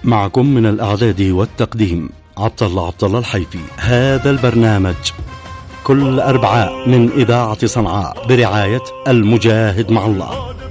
معكم من الإعداد والتقديم عبد الله الحيفي. هذا البرنامج كل أربعاء من إذاعة صنعاء برعاية المجاهد مع الله.